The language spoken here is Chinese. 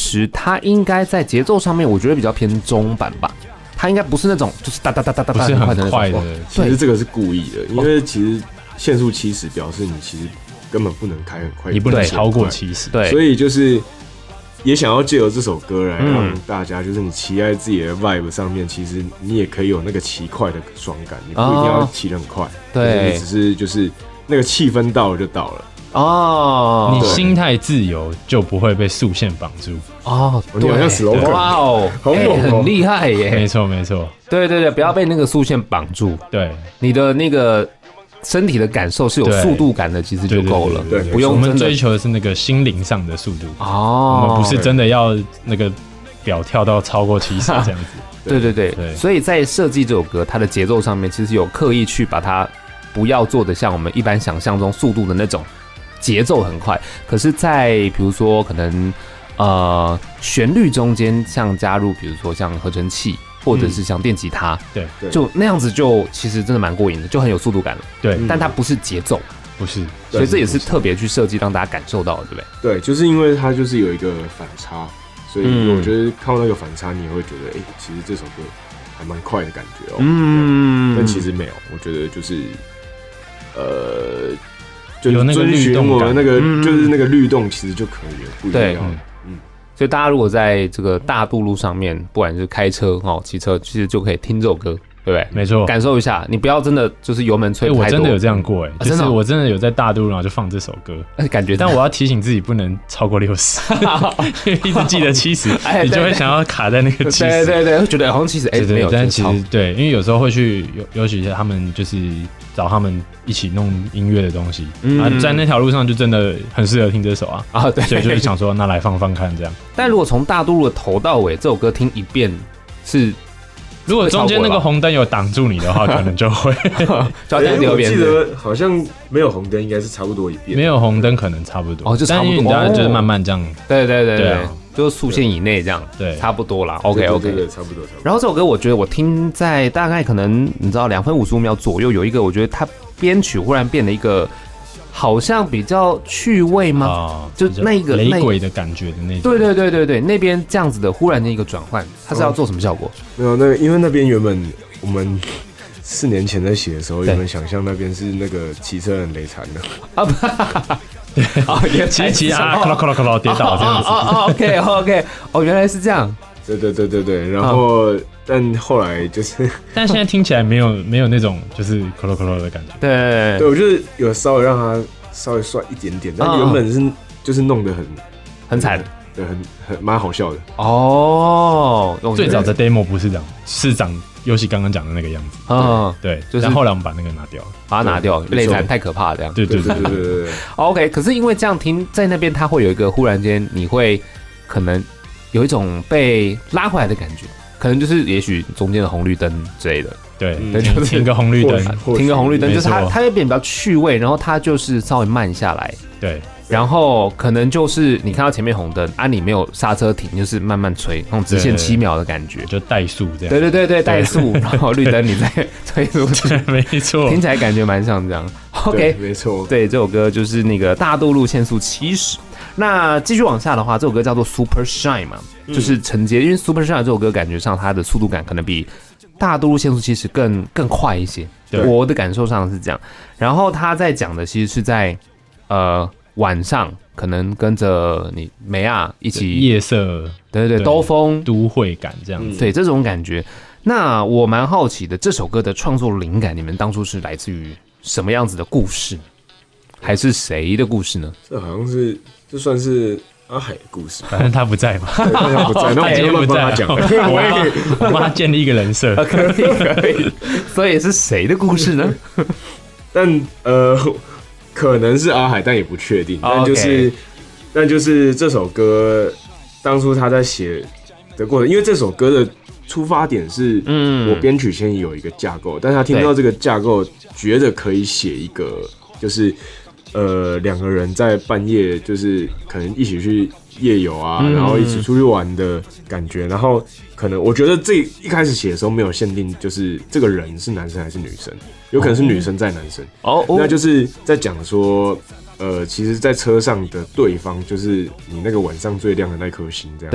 实它应该在节奏上面，我觉得比较偏中版吧。它应该不是那种就是哒哒哒哒哒不是很快的。 其实这个是故意的，因为其实限速70表示你其实根本不能开很快， 你不能超过70。 对， 所以就是也想要借由这首歌来让大家，就是你骑在自己的 vibe 上面，其实你也可以有那个骑快的爽感，你不一定要骑得很快， 对， 你只是就是那个气氛到了就到了。 哦， 你心态自由就不会被速限绑住。 哦， 你好像 slogan， 哇哦， 好猛很厉害耶！ 没错没错， 对对对，不要被那个速限绑住。 对， 你的那个身体的感受是有速度感的，其实就够了。 对， 不用我们追求的是那个心灵上的速度。 哦， 我们不是真的要那个表跳到超过70这样子。 对对对，所以在设计这首歌，它的节奏上面其实有刻意去把它不要做的像我们一般想象中速度的那种节奏很快，可是在比如说可能旋律中间像加入比如说像合成器或者是像电吉他， 对， 就那样子就其实真的蛮过瘾的，就很有速度感了。 对， 但它不是节奏， 不是， 所以这也是特别去设计让大家感受到的，对不对？ 对，就是因为它就是有一个反差，所以我觉得靠那个反差，你也会觉得，其实这首歌还蛮快的感觉哦。但其实没有，我觉得就是有那个律动感， 我们那个就是那个律动，其实就可以了，不一定要。 所以大家如果在这个大渡路上面，不管是开车骑车，其实就可以听这首歌，对不对？ 没错， 感受一下，你不要真的就是油门吹太多。 我真的有这样过就是我真的有在大渡路然后就放这首歌， 感觉。 但我要提醒自己不能超过60，因为一直记得70，你就会想要卡在那个70。 对对对，会觉得好像70没有， 但其实对，因为有时候会去尤其是他们就是找他们一起弄音乐的东西在那条路上就真的很适合听这首啊，对，所以就是想说那来放放看这样。 但如果从大渡路的头到尾这首歌听一遍是。 如果中间那个红灯有挡住你的话，可能就会就要第二遍。 我记得好像没有红灯，应该是差不多一遍。 没有红灯可能差不多， 就差不多。 但因为你大家就是慢慢这样， 对，就是速限以内这样， 对， 差不多啦。OK， 对，差不多。 然后这首歌我觉得我听在大概可能你知道2分55秒左右，有一个我觉得它编曲忽然变了一个。好像比较趣味吗？就那个雷鬼的感觉的那种。 对，那边这样子的忽然的一个转换，它是要做什么效果？ 没有，因为那边原本我们4年前在写的时候，原本想象那边是那个骑车很雷残的对，骑咔啦跌倒这样子。 OK， 原来是这样。 对，然后但后来就是， 但现在听起来没有那种就是咯咯的感觉。 对， 我就是有稍微让它稍微帅一点点，但原本是就是弄得很惨，对，很蛮好笑的。 哦， 最早的 demo 不是这样，是长游戏刚刚讲的那个样子。对，就是后来我们把那个拿掉了， 把它拿掉，内残太可怕了这样。 对。 OK， 可是因为这样听在那边，它会有一个忽然间你会可能。有一种被拉回来的感觉，可能就是也许中间的红绿灯之类的， 对，就是停个红绿灯， 就是它会变比较趣味，然后它就是稍微慢下来， 对， 然后可能就是你看到前面红灯你没有刹车停，就是慢慢吹，那种直线7秒的感觉， 就怠速这样， 对，怠速，然后绿灯你再推出去， 没错， 听起来感觉蛮像这样。OK， 没错， 对，这首歌就是那个大渡路限速70。那继续往下的话，这首歌叫做 Super Shine 嘛，就是承接，因为 Super Shine 这首歌感觉上它的速度感可能比大渡路限速70更快一些，我的感受上是这样。然后他在讲的其实是在晚上可能跟着你梅亚一起夜色， 对，兜风都会感这样子， 对这种感觉。那我蛮好奇的，这首歌的创作灵感，你们当初是来自于什么样子的故事，还是谁的故事呢？ 这好像是。这算是阿海的故事， 反正他不在嘛， 他不在，那我今天乱帮他讲， 我帮他建立一个人设， 可以，所以是谁的故事呢？ 但可能是阿海，但也不确定。但就是这首歌当初他在写的过程，因为这首歌的出发点是，我编曲先有一个架构，但是他听到这个架构，觉得可以写一个就是。2个人在半夜就是可能一起去夜游然后一起出去玩的感觉，然后可能我觉得这一开始写的时候没有限定，就是这个人是男生还是女生，有可能是女生载男生，那就是在讲说，其实，在车上的对方就是你那个晚上最亮的那颗星，这样。